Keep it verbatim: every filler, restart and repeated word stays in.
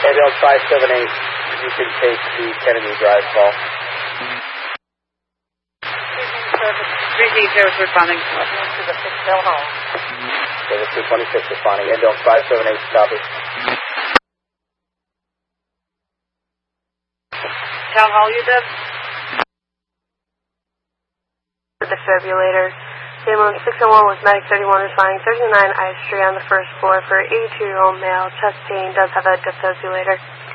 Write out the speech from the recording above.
Ambulance five seven eight, you can take the Kennedy Drive call. three D service responding. To the six Hill Home. Service two twenty-six responding. Ambulance five seven eight, copy. Town hall, you did? The defibrillator. Ambulance six oh one with Medic thirty-one responding thirty-nine I Street on the first floor for eighty-two-year-old male, chest pain, does have a defibrillator.